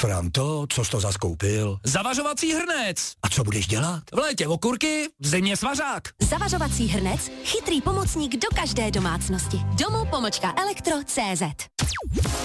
Franto, co jsi to zaskoupil? Zavařovací hrnec. A co budeš dělat? V létě okurky, v zimě svařák. Zavařovací hrnec, chytrý pomocník do každé domácnosti. Domo-elektro.cz